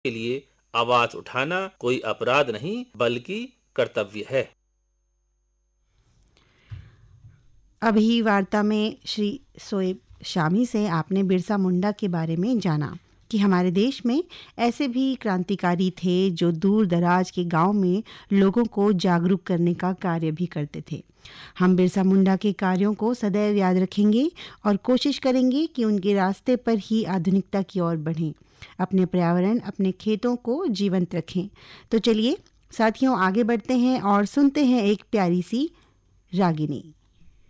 के लिए आवाज उठाना कोई अपराध नहीं बल्कि कर्तव्य है। अभी वार्ता में श्री सोएब शामी से आपने बिरसा मुंडा के बारे में जाना कि हमारे देश में ऐसे भी क्रांतिकारी थे जो दूर दराज के गांव में लोगों को जागरूक करने का कार्य भी करते थे। हम बिरसा मुंडा के कार्यों को सदैव याद रखेंगे और कोशिश करेंगे कि उनके रास्ते पर ही आधुनिकता की ओर बढ़ें, अपने पर्यावरण, अपने खेतों को जीवंत रखें। तो चलिए साथियों, आगे बढ़ते हैं और सुनते हैं एक प्यारी सी रागिनी।